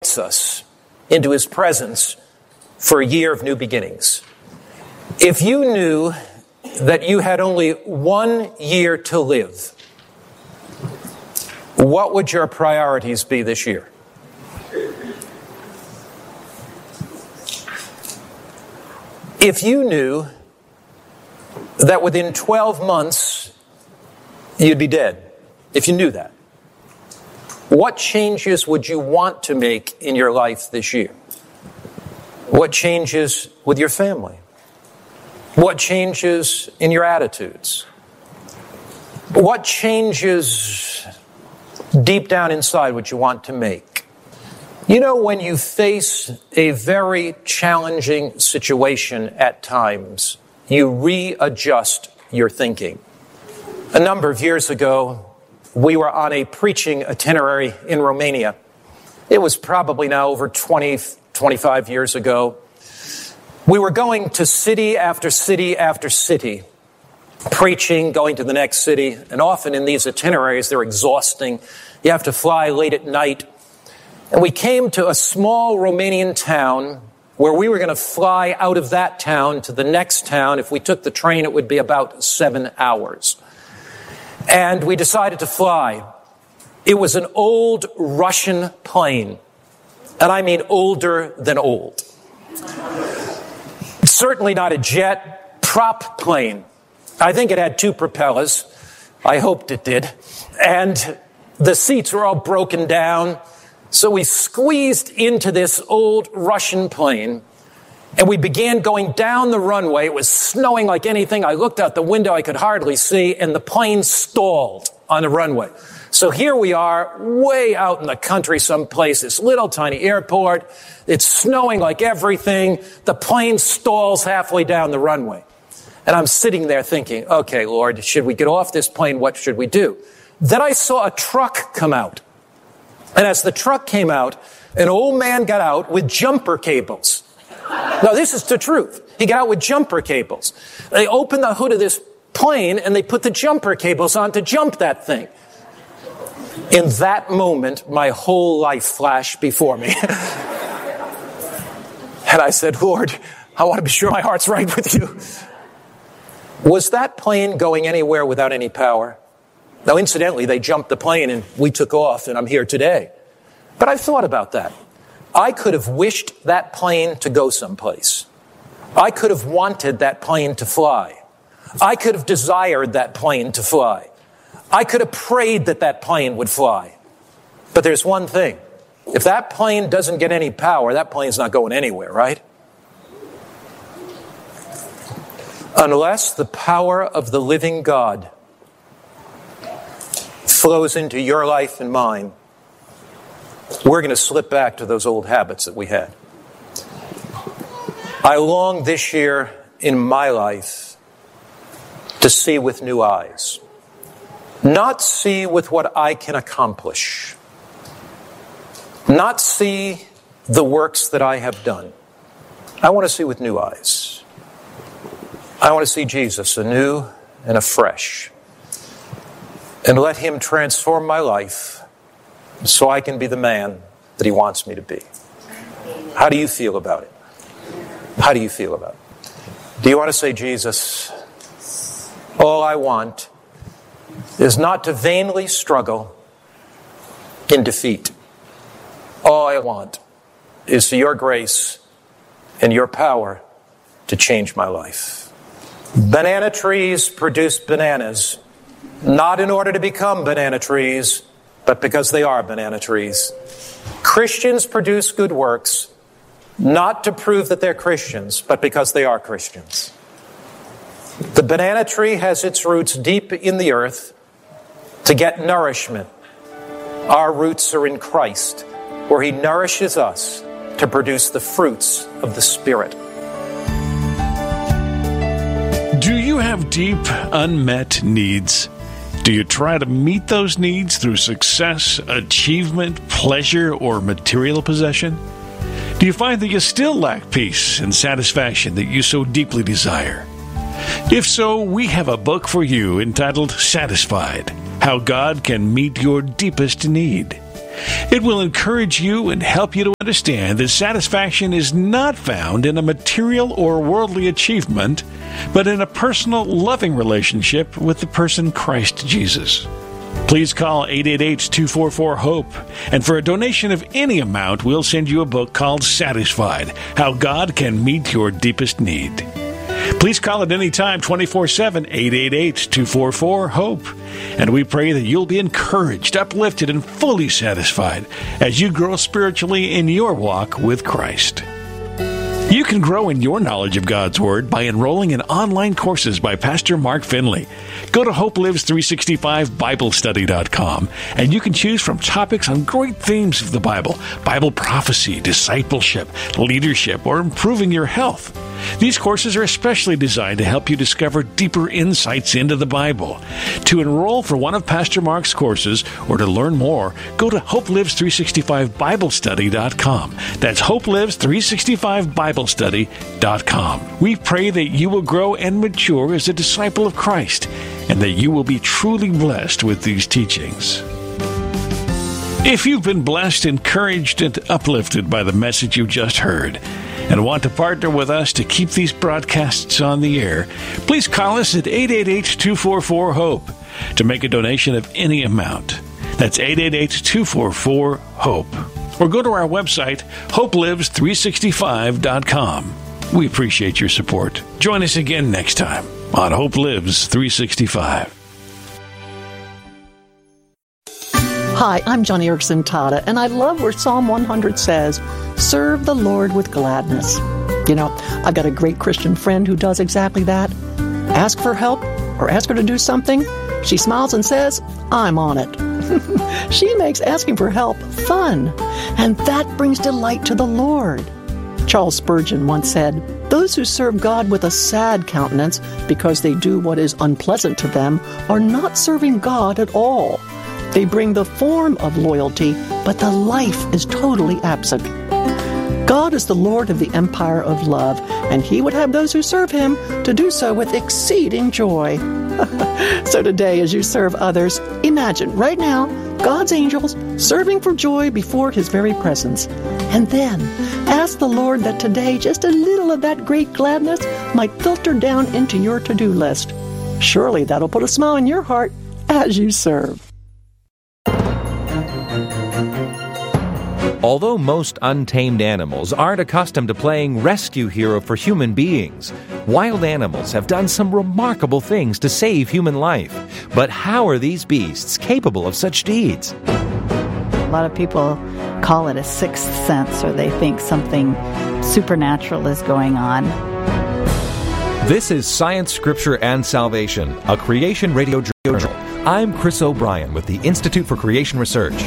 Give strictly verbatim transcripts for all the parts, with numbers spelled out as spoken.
us into his presence for a year of new beginnings. If you knew that you had only one year to live, what would your priorities be this year? If you knew that within twelve months you'd be dead, if you knew that, what changes would you want to make in your life this year? What changes with your family? What changes in your attitudes? What changes deep down inside would you want to make? You know, when you face a very challenging situation at times, you readjust your thinking. A number of years ago, we were on a preaching itinerary in Romania. It was probably now over twenty, twenty-five years ago. We were going to city after city after city, preaching, going to the next city, and often in these itineraries, they're exhausting. You have to fly late at night. And we came to a small Romanian town where we were going to fly out of that town to the next town. If we took the train, it would be about seven hours. And we decided to fly. It was an old Russian plane. And I mean older than old. Certainly not a jet, prop plane. I think it had two propellers. I hoped it did. And the seats were all broken down. So we squeezed into this old Russian plane, and we began going down the runway. It was snowing like anything. I looked out the window. I could hardly see, and the plane stalled on the runway. So here we are, way out in the country someplace, this little tiny airport. It's snowing like everything. The plane stalls halfway down the runway. And I'm sitting there thinking, okay, Lord, should we get off this plane? What should we do? Then I saw a truck come out. And as the truck came out, an old man got out with jumper cables. Now, this is the truth. He got out with jumper cables. They opened the hood of this plane, and they put the jumper cables on to jump that thing. In that moment, my whole life flashed before me. And I said, Lord, I want to be sure my heart's right with you. Was that plane going anywhere without any power? Now, incidentally, they jumped the plane and we took off, and I'm here today. But I've thought about that. I could have wished that plane to go someplace. I could have wanted that plane to fly. I could have desired that plane to fly. I could have prayed that that plane would fly. But there's one thing. If that plane doesn't get any power, that plane's not going anywhere, right? Unless the power of the living God flows into your life and mine, we're going to slip back to those old habits that we had. I long this year in my life to see with new eyes. Not see with what I can accomplish. Not see the works that I have done. I want to see with new eyes. I want to see Jesus anew and afresh. And let him transform my life so I can be the man that he wants me to be. How do you feel about it? How do you feel about it? Do you want to say, Jesus, all I want is not to vainly struggle in defeat. All I want is for your grace and your power to change my life. Banana trees produce bananas, not in order to become banana trees, but because they are banana trees. Christians produce good works, not to prove that they're Christians, but because they are Christians. The banana tree has its roots deep in the earth to get nourishment. Our roots are in Christ, where he nourishes us to produce the fruits of the Spirit. Do you have deep, unmet needs? Do you try to meet those needs through success, achievement, pleasure, or material possession? Do you find that you still lack peace and satisfaction that you so deeply desire? If so, we have a book for you entitled Satisfied: How God Can Meet Your Deepest Need. It will encourage you and help you to understand that satisfaction is not found in a material or worldly achievement, but in a personal, loving relationship with the person Christ Jesus. Please call eight eight eight, two four four, HOPE, and for a donation of any amount, we'll send you a book called Satisfied, How God Can Meet Your Deepest Need. Please call at any time, twenty-four seven, eight eight eight, two four four, HOPE, and we pray that you'll be encouraged, uplifted, and fully satisfied as you grow spiritually in your walk with Christ. You can grow in your knowledge of God's Word by enrolling in online courses by Pastor Mark Finley. Go to Hope Lives three sixty-five Bible Study dot com, and you can choose from topics on great themes of the Bible, Bible prophecy, discipleship, leadership, or improving your health. These courses are especially designed to help you discover deeper insights into the Bible. To enroll for one of Pastor Mark's courses or to learn more, go to Hope Lives three sixty-five Bible Study dot com. That's Hope Lives three sixty-five Bible Study dot com. We pray that you will grow and mature as a disciple of Christ, and that you will be truly blessed with these teachings. If you've been blessed, encouraged, and uplifted by the message you just heard, and want to partner with us to keep these broadcasts on the air, please call us at eight eight eight, two four four, HOPE to make a donation of any amount. That's eight eight eight, two four four, HOPE. Or go to our website, Hope Lives three sixty-five dot com. We appreciate your support. Join us again next time on Hope Lives three sixty-five. Hi, I'm Johnny Erickson Tada, and I love where Psalm one hundred says, serve the Lord with gladness. You know, I've got a great Christian friend who does exactly that. Ask for help or ask her to do something. She smiles and says, I'm on it. She makes asking for help fun, and that brings delight to the Lord. Charles Spurgeon once said, those who serve God with a sad countenance because they do what is unpleasant to them are not serving God at all. They bring the form of loyalty, but the life is totally absent. God is the Lord of the empire of love, and He would have those who serve Him to do so with exceeding joy. So today, as you serve others, imagine right now God's angels serving for joy before His very presence. And then ask the Lord that today just a little of that great gladness might filter down into your to-do list. Surely that'll put a smile in your heart as you serve. Although most untamed animals aren't accustomed to playing rescue hero for human beings, wild animals have done some remarkable things to save human life. But how are these beasts capable of such deeds? A lot of people call it a sixth sense, or they think something supernatural is going on. This is Science, Scripture, and Salvation, a Creation Radio Journal. I'm Chris O'Brien with the Institute for Creation Research.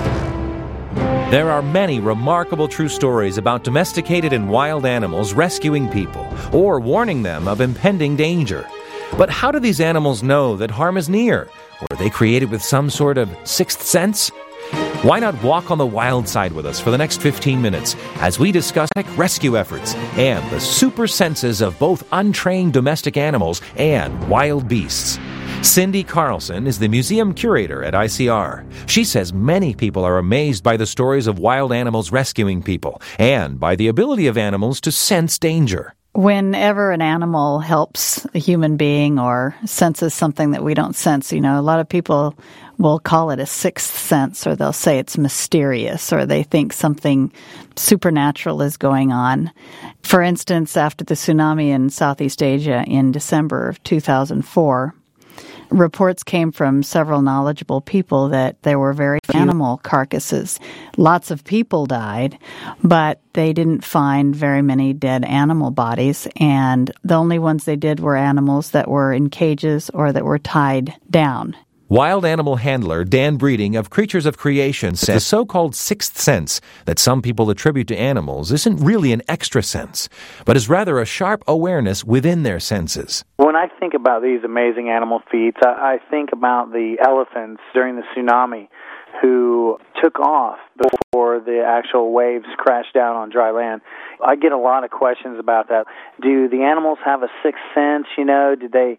There are many remarkable true stories about domesticated and wild animals rescuing people or warning them of impending danger. But how do these animals know that harm is near? Were they created with some sort of sixth sense? Why not walk on the wild side with us for the next fifteen minutes as we discuss rescue efforts and the super senses of both untrained domestic animals and wild beasts? Cindy Carlson is the museum curator at I C R. She says many people are amazed by the stories of wild animals rescuing people and by the ability of animals to sense danger. Whenever an animal helps a human being or senses something that we don't sense, you know, a lot of people will call it a sixth sense, or they'll say it's mysterious, or they think something supernatural is going on. For instance, after the tsunami in Southeast Asia in December of two thousand four, reports came from several knowledgeable people that there were very few animal carcasses. Lots of people died, but they didn't find very many dead animal bodies, and the only ones they did were animals that were in cages or that were tied down. Wild animal handler Dan Breeding of Creatures of Creation says the so-called sixth sense that some people attribute to animals isn't really an extra sense, but is rather a sharp awareness within their senses. When I think about these amazing animal feats, I think about the elephants during the tsunami who took off before the actual waves crashed down on dry land. I get a lot of questions about that. Do the animals have a sixth sense? You know, did they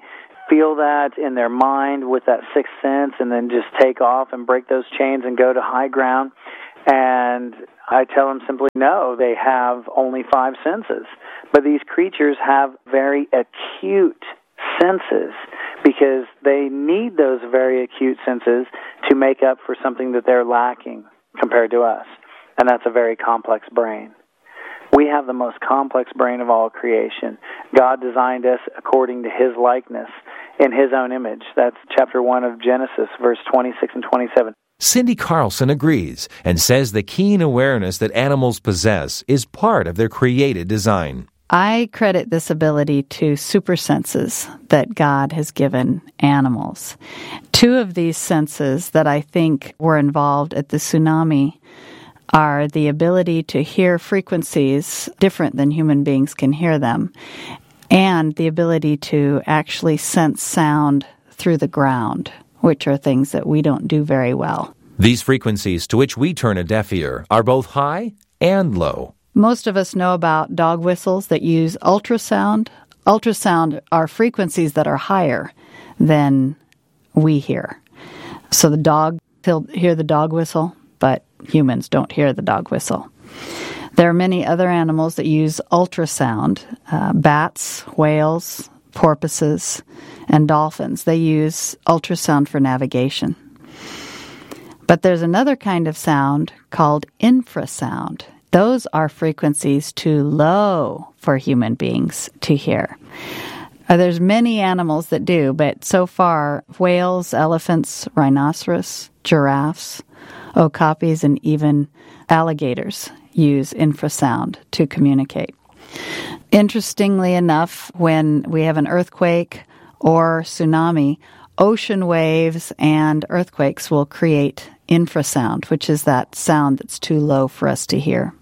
feel that in their mind with that sixth sense and then just take off and break those chains and go to high ground. And I tell them simply, no, they have only five senses. But these creatures have very acute senses because they need those very acute senses to make up for something that they're lacking compared to us, and that's a very complex brain. We have the most complex brain of all creation. God designed us according to His likeness in His own image. That's chapter one of Genesis, verse twenty-six and twenty-seven. Cindy Carlson agrees and says the keen awareness that animals possess is part of their created design. I credit this ability to super senses that God has given animals. Two of these senses that I think were involved at the tsunami are the ability to hear frequencies different than human beings can hear them, and the ability to actually sense sound through the ground, which are things that we don't do very well. These frequencies to which we turn a deaf ear are both high and low. Most of us know about dog whistles that use ultrasound. Ultrasound are frequencies that are higher than we hear. So the dog, he'll hear the dog whistle, but humans don't hear the dog whistle. There are many other animals that use ultrasound. Uh, bats, whales, porpoises, and dolphins. They use ultrasound for navigation. But there's another kind of sound called infrasound. Those are frequencies too low for human beings to hear. Uh, there's many animals that do, but so far, whales, elephants, rhinoceros, giraffes, okapis, and even alligators use infrasound to communicate. Interestingly enough, when we have an earthquake or tsunami, ocean waves and earthquakes will create infrasound, which is that sound that's too low for us to hear.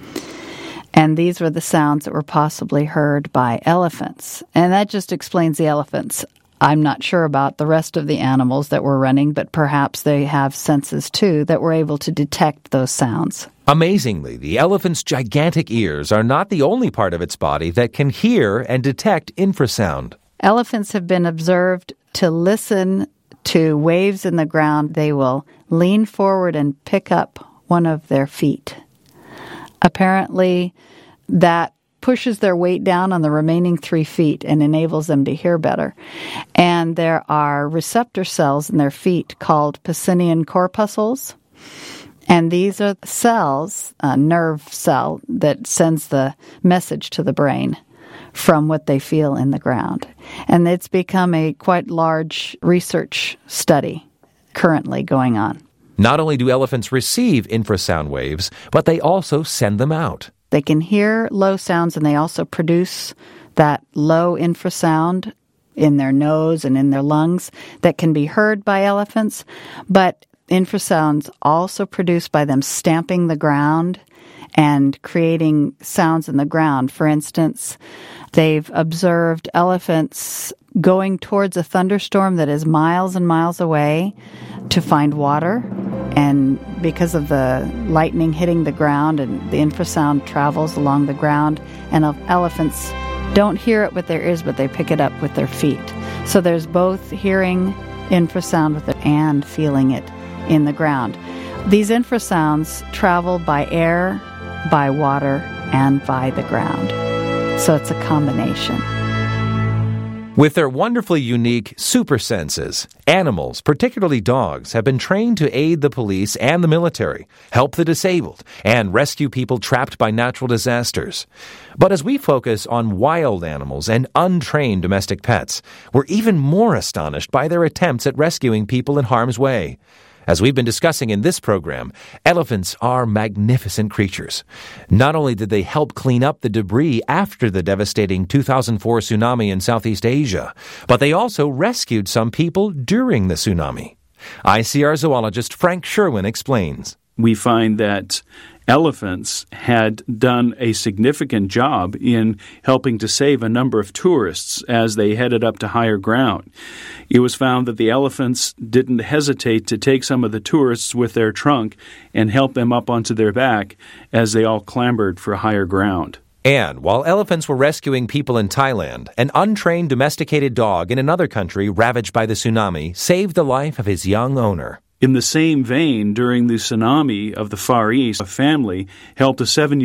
And these were the sounds that were possibly heard by elephants. And that just explains the elephants. I'm not sure about the rest of the animals that were running, but perhaps they have senses too that were able to detect those sounds. Amazingly, the elephant's gigantic ears are not the only part of its body that can hear and detect infrasound. Elephants have been observed to listen to waves in the ground. They will lean forward and pick up one of their feet. Apparently, that pushes their weight down on the remaining three feet and enables them to hear better. And there are receptor cells in their feet called Pacinian corpuscles. And these are cells, a nerve cell, that sends the message to the brain from what they feel in the ground. And it's become a quite large research study currently going on. Not only do elephants receive infrasound waves, but they also send them out. They can hear low sounds, and they also produce that low infrasound in their nose and in their lungs that can be heard by elephants. But infrasounds also produced by them stamping the ground and creating sounds in the ground. For instance, they've observed elephants going towards a thunderstorm that is miles and miles away to find water. And because of the lightning hitting the ground, and the infrasound travels along the ground, and elephants don't hear it with their ears, but they pick it up with their feet. So there's both hearing infrasound with it and feeling it in the ground. These infrasounds travel by air, by water, and by the ground. So it's a combination. With their wonderfully unique super senses, animals, particularly dogs, have been trained to aid the police and the military, help the disabled, and rescue people trapped by natural disasters. But as we focus on wild animals and untrained domestic pets, we're even more astonished by their attempts at rescuing people in harm's way. As we've been discussing in this program, elephants are magnificent creatures. Not only did they help clean up the debris after the devastating two thousand four tsunami in Southeast Asia, but they also rescued some people during the tsunami. I C R zoologist Frank Sherwin explains. We find that elephants had done a significant job in helping to save a number of tourists as they headed up to higher ground. It was found that the elephants didn't hesitate to take some of the tourists with their trunk and help them up onto their back as they all clambered for higher ground. And while elephants were rescuing people in Thailand, an untrained domesticated dog in another country ravaged by the tsunami saved the life of his young owner. In the same vein, during the tsunami of the Far East, a family helped a seven-year-old